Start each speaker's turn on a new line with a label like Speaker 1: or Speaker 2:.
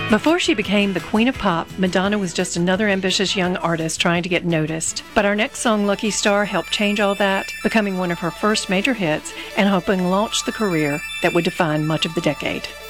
Speaker 1: Before she became the queen of pop, Madonna was just another ambitious young artist trying to get noticed. But our next song, Lucky Star, helped change all that, becoming one of her first major hits and helping launch the career that would define much of the decade.